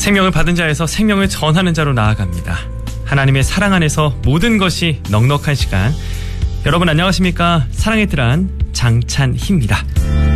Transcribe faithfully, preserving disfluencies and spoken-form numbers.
생명을 받은 자에서 생명을 전하는 자로 나아갑니다. 하나님의 사랑 안에서 모든 것이 넉넉한 시간. 여러분 안녕하십니까? 사랑의 틀한 장찬희입니다.